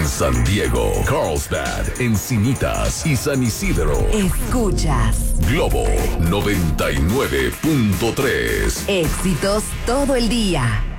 San Diego, Carlsbad, Encinitas y San Isidro. Escuchas Globo 99.3. éxitos todo el día.